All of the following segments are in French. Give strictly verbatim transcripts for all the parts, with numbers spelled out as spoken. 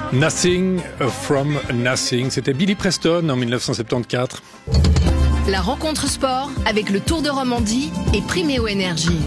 Nothing from Nothing, c'était Billy Preston en dix-neuf cent soixante-quatorze. La rencontre sport avec le Tour de Romandie et Priméo Énergie.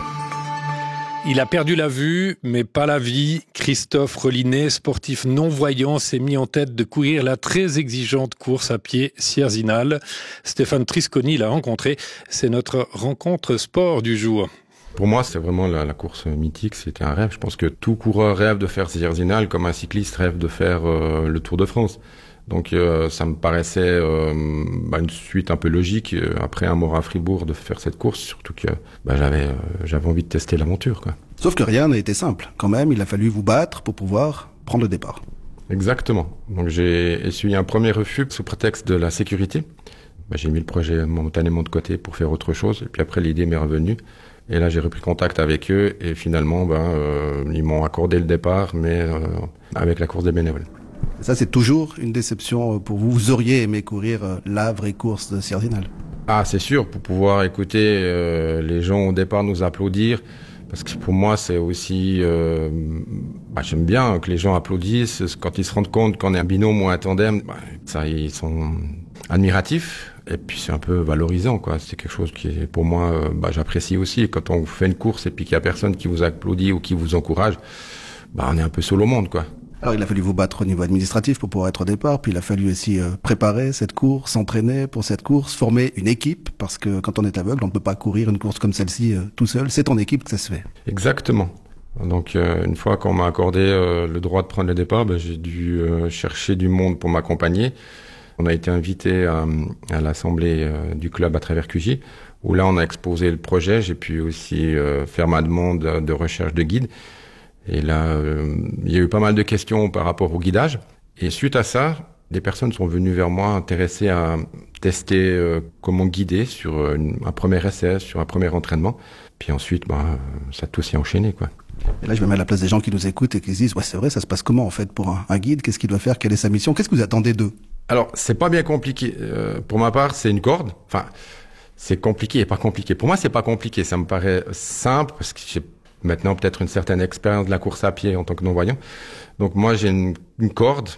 Il a perdu la vue, mais pas la vie. Christophe Relinet, sportif non-voyant, s'est mis en tête de courir la très exigeante course à pied Sierzinal. Stéphane Trisconi l'a rencontré. C'est notre rencontre sport du jour. Pour moi, c'est vraiment la, la course mythique, c'était un rêve. Je pense que tout coureur rêve de faire Sierzinal comme un cycliste rêve de faire euh, le Tour de France. Donc euh, ça me paraissait euh, bah, une suite un peu logique euh, après un mort à Fribourg de faire cette course, surtout que bah, j'avais, euh, j'avais envie de tester l'aventure, quoi. Sauf que rien n'a été simple. Quand même, il a fallu vous battre pour pouvoir prendre le départ. Exactement. Donc j'ai essuyé un premier refus sous prétexte de la sécurité. Bah, j'ai mis le projet momentanément de côté pour faire autre chose. Et puis après, l'idée m'est revenue. Et là, j'ai repris contact avec eux. Et finalement, ben, euh, ils m'ont accordé le départ, mais euh, avec la course des bénévoles. Ça, c'est toujours une déception pour vous. Vous auriez aimé courir la vraie course de Sierzinal. Ah, c'est sûr, pour pouvoir écouter euh, les gens au départ nous applaudir. Parce que pour moi, c'est aussi... Euh, bah, j'aime bien que les gens applaudissent. Quand ils se rendent compte qu'on est un binôme ou un tandem, bah, ça, ils sont admiratifs. Et puis, c'est un peu valorisant, quoi. C'est quelque chose qui, est, pour moi, euh, bah, j'apprécie aussi. Quand on fait une course et puis qu'il y a personne qui vous applaudit ou qui vous encourage, bah, on est un peu seul au monde, quoi. Alors, il a fallu vous battre au niveau administratif pour pouvoir être au départ, puis il a fallu aussi euh, préparer cette course, s'entraîner pour cette course, former une équipe, parce que quand on est aveugle, on ne peut pas courir une course comme celle-ci euh, tout seul. C'est en équipe que ça se fait. Exactement. Donc, euh, une fois qu'on m'a accordé euh, le droit de prendre le départ, ben, j'ai dû euh, chercher du monde pour m'accompagner. On a été invité à, à l'assemblée euh, du club à travers Q J, où là, on a exposé le projet. J'ai pu aussi euh, faire ma demande de recherche de guide. Et là, euh, il y a eu pas mal de questions par rapport au guidage. Et suite à ça, des personnes sont venues vers moi intéressées à tester euh, comment guider sur une, un premier essai, sur un premier entraînement. Puis ensuite, bah, ça a tout s'y enchaîné, quoi. Et là, je me mets à la place des gens qui nous écoutent et qui se disent, ouais, c'est vrai, ça se passe comment, en fait, pour un, un guide? Qu'est-ce qu'il doit faire? Quelle est sa mission? Qu'est-ce que vous attendez d'eux? Alors, c'est pas bien compliqué. Euh, pour ma part, c'est une corde. Enfin, c'est compliqué et pas compliqué. Pour moi, c'est pas compliqué. Ça me paraît simple parce que j'ai maintenant peut-être une certaine expérience de la course à pied en tant que non-voyant. Donc moi, j'ai une, une corde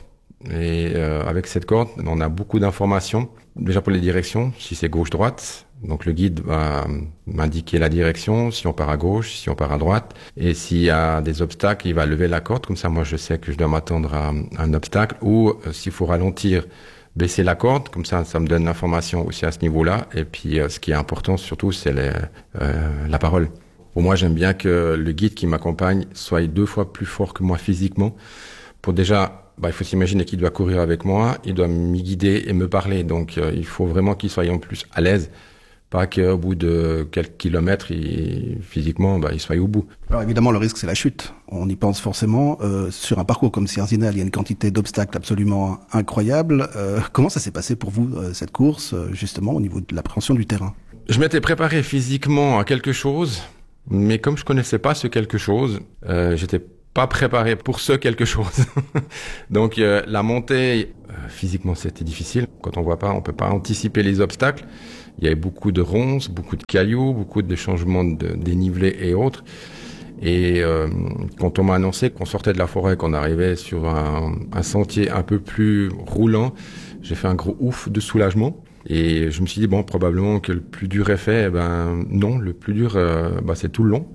et euh, avec cette corde, on a beaucoup d'informations. Déjà pour les directions, si c'est gauche-droite, donc le guide va m'indiquer la direction, si on part à gauche, si on part à droite. Et s'il y a des obstacles, il va lever la corde. Comme ça, moi, je sais que je dois m'attendre à, à un obstacle. Ou euh, s'il faut ralentir, baisser la corde. Comme ça, ça me donne l'information aussi à ce niveau-là. Et puis, euh, ce qui est important surtout, c'est les, euh, la parole. Pour moi, j'aime bien que le guide qui m'accompagne soit deux fois plus fort que moi physiquement. Pour déjà, bah, il faut s'imaginer qu'il doit courir avec moi, il doit m'y guider et me parler. Donc, euh, il faut vraiment qu'il soit en plus à l'aise. Pas qu'au bout de quelques kilomètres, il, physiquement, bah, il soit au bout. Alors évidemment, le risque, c'est la chute. On y pense forcément. Euh, sur un parcours comme Sierzinal, il y a une quantité d'obstacles absolument incroyable. Euh, comment ça s'est passé pour vous, euh, cette course, euh, justement, au niveau de l'appréhension du terrain? Je m'étais préparé physiquement à quelque chose. Mais comme je connaissais pas ce quelque chose, euh, j'étais pas préparé pour ce quelque chose. Donc euh, la montée, euh, physiquement c'était difficile. Quand on voit pas, on peut pas anticiper les obstacles. Il y avait beaucoup de ronces, beaucoup de cailloux, beaucoup de changements de dénivelé et autres. Et euh, quand on m'a annoncé qu'on sortait de la forêt, qu'on arrivait sur un, un sentier un peu plus roulant, j'ai fait un gros ouf de soulagement. Et je me suis dit, bon, probablement que le plus dur est fait. Eh ben, non, le plus dur, euh, bah, c'est tout le long.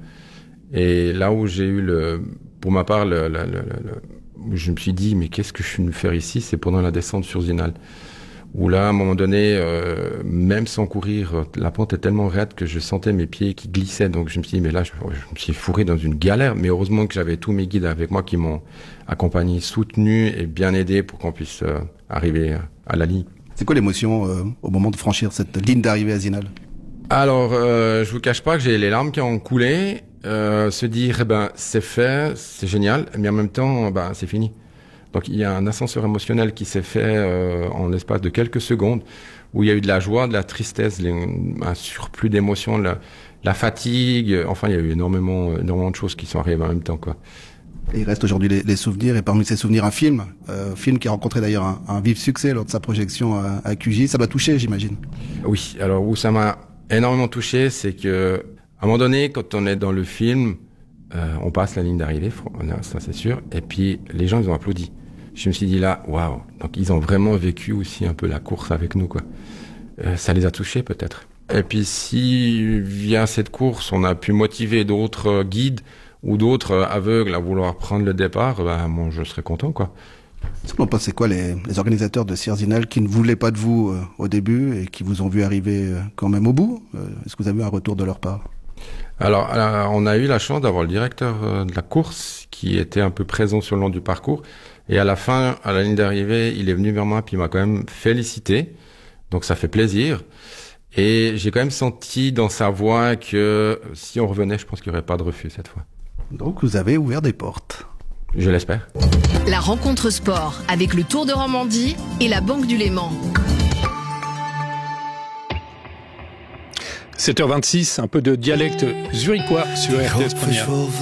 Et là où j'ai eu le, pour ma part, le, le, le, le, je me suis dit, mais qu'est-ce que je suis venu faire ici? C'est pendant la descente sur Zinal. Où là, à un moment donné, euh, même sans courir, la pente est tellement raide que je sentais mes pieds qui glissaient. Donc je me suis dit, mais là, je, je me suis fourré dans une galère. Mais heureusement que j'avais tous mes guides avec moi qui m'ont accompagné, soutenu et bien aidé pour qu'on puisse euh, arriver à la ligne. C'est quoi l'émotion euh, au moment de franchir cette ligne d'arrivée à Zinal? Alors, euh, je vous cache pas que j'ai les larmes qui ont coulé. Euh, se dire, eh ben, c'est fait, c'est génial, mais en même temps, ben, c'est fini. Donc, il y a un ascenseur émotionnel qui s'est fait euh, en l'espace de quelques secondes, où il y a eu de la joie, de la tristesse, les, un surplus d'émotions, la, la fatigue. Enfin, il y a eu énormément, énormément de choses qui sont arrivées en même temps, quoi. Et il reste aujourd'hui les, les souvenirs, et parmi ces souvenirs, un film, euh, film qui a rencontré d'ailleurs un, un vif succès lors de sa projection à, à Q J. Ça m'a touché, j'imagine. Oui, alors où ça m'a énormément touché, c'est que à un moment donné, quand on est dans le film, euh, on passe la ligne d'arrivée, ça c'est sûr, et puis les gens ils ont applaudi. Je me suis dit là, waouh. Donc ils ont vraiment vécu aussi un peu la course avec nous, quoi. Euh, ça les a touchés peut-être. Et puis si via cette course, on a pu motiver d'autres guides ou d'autres aveugles à vouloir prendre le départ, ben moi je serais content, quoi. Vous en pensez quoi, les, les organisateurs de Sierzinal qui ne voulaient pas de vous euh, au début et qui vous ont vu arriver euh, quand même au bout? euh, Est-ce que vous avez eu un retour de leur part? Alors, euh, on a eu la chance d'avoir le directeur euh, de la course qui était un peu présent sur le long du parcours. Et à la fin, à la ligne d'arrivée, il est venu vers moi puis il m'a quand même félicité. Donc ça fait plaisir. Et j'ai quand même senti dans sa voix que si on revenait, je pense qu'il n'y aurait pas de refus cette fois. Donc vous avez ouvert des portes. Je l'espère. La rencontre sport avec le Tour de Romandie et la Banque du Léman. sept heures vingt-six, un peu de dialecte zurichois sur R T S Première.